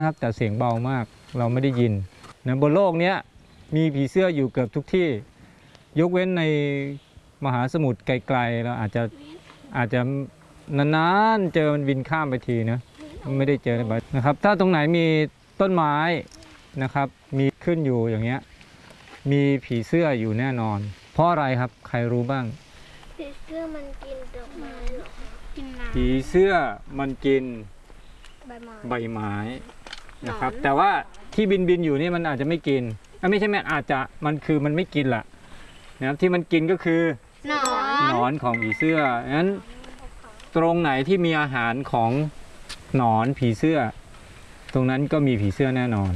ครับแต่เสียงเบามากเราไม่ได้ยินนะบนโลกนี้มีผีเสื้ออยู่เกือบทุกที่ยกเว้นในมหาสมุทรไกลๆเราอาจจะนานๆเจอมันบินข้ามไปทีนะไม่ได้เจอบ่อยนะครับถ้าตรงไหนมีต้นไม้นะครับมีขึ้นอยู่อย่างเงี้ยมีผีเสื้ออยู่แน่นอนเพราะอะไรครับใครรู้บ้างผีเสื้อมันกินดอกไม้หรอกินน้ำผีเสื้อมันกินใบไม้นะครับแต่ว่าที่บินอยู่นี่มันอาจจะไม่กินไม่ใช่แม่อาจจะมันไม่กินล่ะนะครับที่มันกินก็คือหนอนของผีเสื้องั้นตรงไหนที่มีอาหารของหนอนผีเสื้อตรงนั้นก็มีผีเสื้อแน่นอน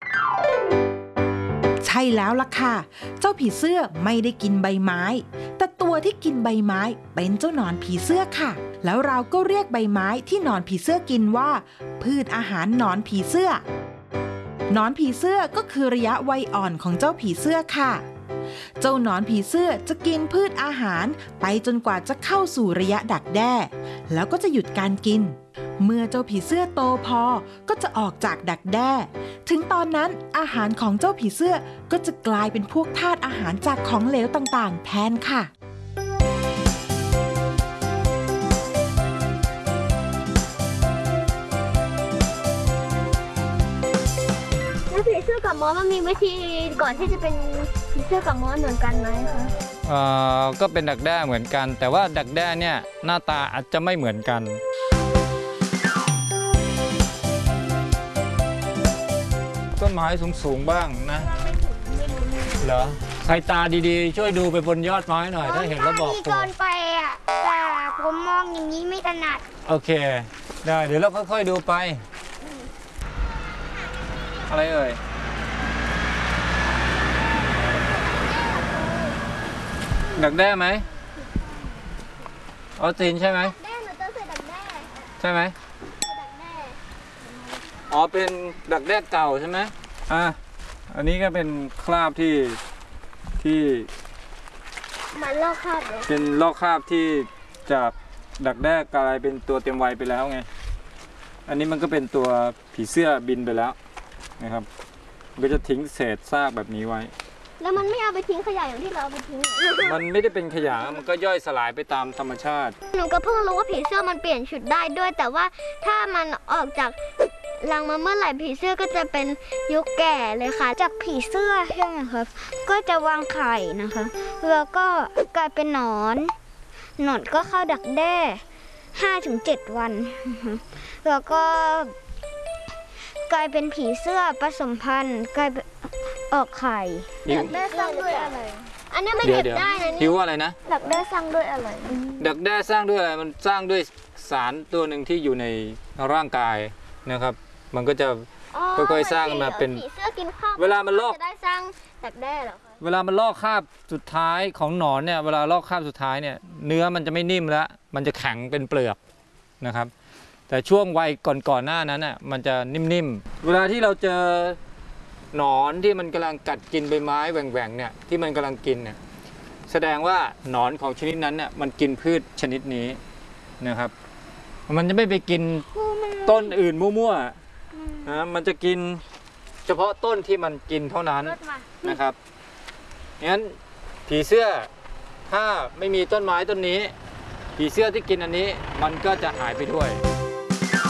ใช่แล้วล่ะค่ะเจ้าผีเสื้อไม่ได้กินใบไม้แต่ตัวที่กินใบไม้เป็นเจ้าหนอนผีเสื้อค่ะแล้วเราก็เรียกใบไม้ที่หนอนผีเสื้อกินว่าพืชอาหารหนอนผีเสื้อหนอนผีเสื้อก็คือระยะวัยอ่อนของเจ้าผีเสื้อค่ะเจ้าหนอนผีเสื้อจะกินพืชอาหารไปจนกว่าจะเข้าสู่ระยะดักแด้แล้วก็จะหยุดการกินเมื่อเจ้าผีเสื้อโตพอก็จะออกจากดักแด้ถึงตอนนั้นอาหารของเจ้าผีเสื้อก็จะกลายเป็นพวกธาตุอาหารจากของเหลวต่างๆแทนค่ะแล้วผีเสื้อกับมอสมันมีวิธีก่อนที่จะเป็นผีเสื้อกับมอสเหมือนกันไหมคะก็เป็นดักแด้เหมือนกันแต่ว่าดักแด้เนี่ยหน้าตาอาจจะไม่เหมือนกันต้นไม้สูงบ้างนะเหรอใครตาดีๆช่วยดูไปบนยอดไม้หน่อยถ้าเห็นแล้วบอกผมเกินไปอ่ะแต่ผมมองอย่างนี้ไม่ถนัดโอเคได้เดี๋ยวเราค่อยๆดูไปอะไรเอ่ยดักแด้ไหมออสตินใช่ไหมแด้หนูต้องใส่ดักแด้ใช่ไหมดักแด้อ๋อเป็นดักแด้เก่าใช่ไหมอันนี้ก็เป็นคราบที่มันลอกคราบเหรอเป็นลอกคราบที่จากดักแด้กลายเป็นตัวเต็มวัยไปแล้วไงอันนี้มันก็เป็นตัวผีเสื้อบินไปแล้วนะครับมันก็จะทิ้งเศษซากแบบนี้ไว้แล้วมันไม่เอาไปทิ้งขยะอย่างที่เราเอาไปทิ้งมันไม่ได้เป็นขยะมันก็ย่อยสลายไปตามธรรมชาติหนูก็เพิ่งรู้ว่าผีเสื้อมันเปลี่ยนชุดได้ด้วยแต่ว่าถ้ามันออกจากรังมาเมื่อไหร่ผีเสื้อก็จะเป็นยุคแก่เลยค่ะจากผีเสื้อใช่ไหมครับก็จะวางไข่นะคะแล้วก็กลายเป็นหนอนก็เข้าดักแด้5-7 วันแล้วก็กลายเป็นผีเสื้อผสมพันธุ์กลายเป็นออกไข่ดักแด้สร้างด้วยอะไรอันนี้ไม่เก็บได้นะนี่คิดว่าอะไรนะดักแด้สร้างด้วยอะไรดักแด้สร้างด้วยอะไรมันสร้างด้วยสารตัวหนึ่งที่อยู่ในร่างกายนะครับมันก็จะค่อยๆสร้างมาเป็นผีเสื้อกินข้าวเวลามันลอกจะได้สร้างดักแด้เหรอคะเวลามันลอกคราบสุดท้ายของหนอนเนี่ยเวลาลอกคราบสุดท้ายเนี่ยเนื้อมันจะไม่นิ่มแล้วมันจะแข็งเป็นเปลือกนะครับแต่ช่วงวัยก่อนหน้านั้นน่ะมันจะนิ่มๆเวลาที่เราเจอหนอนที่มันกำลังกัดกินใบไม้แหว่งๆเนี่ยที่มันกำลังกินเนี่ยแสดงว่าหนอนของชนิดนั้นเนี่ยมันกินพืชชนิดนี้นะครับมันจะไม่ไปกินต้นอื่นมั่วๆนะมันจะกินเฉพาะต้นที่มันกินเท่านั้นนะครับงั้นผีเสื้อถ้าไม่มีต้นไม้ต้นนี้ผีเสื้อที่กินอันนี้มันก็จะหายไปด้วย